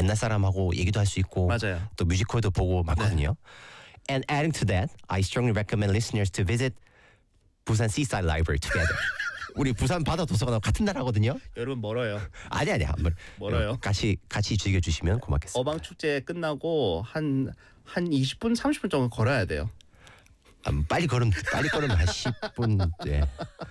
옛날 사람하고 얘기도 할 수 있고 맞아요. 또 뮤지컬도 보고 많거든요. And adding to that, I strongly recommend listeners to visit 부산 Seaside Library together. 우리 부산 바다 도서관 같은 날 하거든요. 여러분 멀어요. 아니 한번 멀어요. 같이 즐겨주시면 고맙겠습니다. 어방 축제 끝나고 한 20분 30분 정도 걸어야 돼요. 빨리 걸으면 한 10분. 네.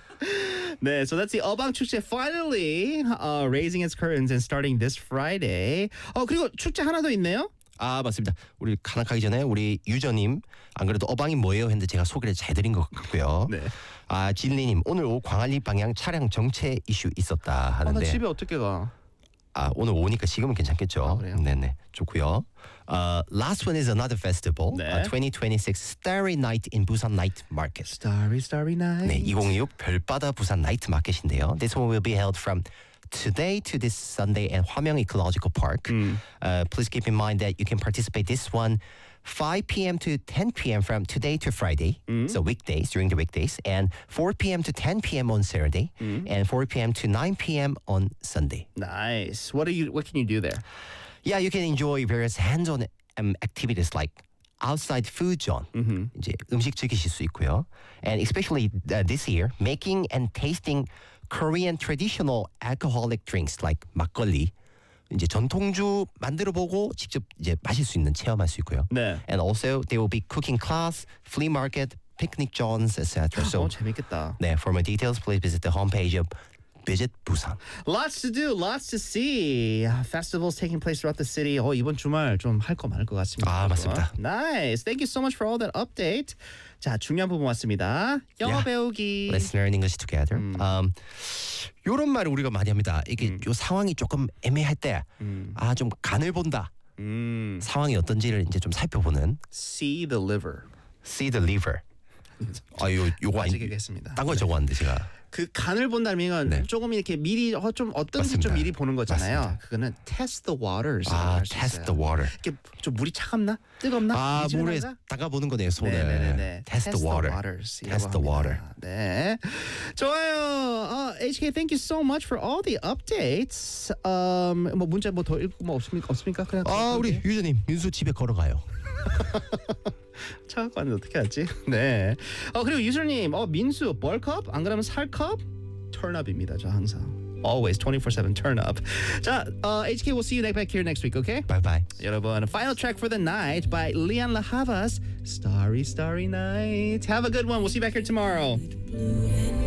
네, so that's the 어방 축제 finally raising its curtains and starting this Friday. 그리고 축제 하나 더 있네요. 아 맞습니다. 우리 하나 가기 전에 우리 유저님 안 그래도 어방이 뭐예요 했는데 제가 소개를 잘 드린 것 같고요. 네. 아 진리님 오늘 오후 광안리 방향 차량 정체 이슈 있었다 하는데. 나 집에 어떻게 가? 아 오늘 오니까 지금은 괜찮겠죠. 그래요? 네네 좋고요. Last one is another festival. 네. 2026 Starry Night in Busan Night Market. Starry Night. 네, 2026 별바다 부산 나이트 마켓인데요. This one will be held from today to this Sunday at Hwammyeong Ecological Park. Please keep in mind that you can participate this one 5 p.m. to 10 p.m. from today to Friday, so weekdays during the weekdays, and 4 p.m. to 10 p.m. on Saturday, and 4 p.m. to 9 p.m. on Sunday. Nice. What can you do there? Yeah, you can enjoy various hands-on activities like outside food zone. 이제 음식 즐기실 수 있고요. And especially this year, making and tasting Korean traditional alcoholic drinks like 막걸리. 이제 전통주 만들어 보고 직접 이제 마실 수 있는 체험할 수 있고요. 네. And also there will be cooking class, flea market, picnic zones, etc. So 재밌겠다. 네, for more details, please visit the homepage of Visit Busan. Lots to do, lots to see. Festivals taking place throughout the city. 이번 주말 좀 할 거 많을 것 같습니다. 아, 맞습니다. Nice. Thank you so much for all that update. 자, 중요한 부분 왔습니다. 영어 Yeah. 배우기. Let's learn English together. 요런 말을 우리가 많이 합니다. 이게 요 상황이 조금 애매할 때, 좀 간을 본다. 상황이 어떤지를 이제 좀 살펴보는. See the liver. See the liver. 요거 아니. 아직겠습니다. 딴 거 적어왔는데 제가. 그 간을 본다면 네. 조금 이렇게 미리 좀 어떤지 맞습니다. 좀 미리 보는 거잖아요. 맞습니다. 그거는 test the waters. test the water. 이렇게 좀 물이 차갑나? 뜨겁나? 물에 미지근한가? 따가보는 거네요, 손을. 네네네. Test the water. Test the water. 네. 좋아요. HK, thank you so much for all the updates. 뭐 문자 뭐 더 읽고 뭐 없습니까? 그냥 우리 유저님, 민수 집에 걸어가요. 차 갖고 왔는데 어떻게 하지? 네. 그리고 유저님, 민수 벌컵? 안 그러면 살컵? 턴업입니다. 저 항상. Always 24/7 turn up. 자, HK, we'll see you back here next week, okay? Bye bye. 여러분, final track for the night by Leon LaHavas, Starry Night. Have a good one. We'll see you back here tomorrow.